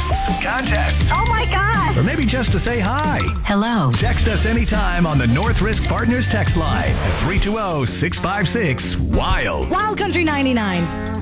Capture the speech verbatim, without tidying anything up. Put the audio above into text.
requests, contests, Oh my God! or maybe just to say hi. Hello. Text us anytime on the North Risk Partners text line at three two zero, six five six, W I L D. Wild Country ninety-nine.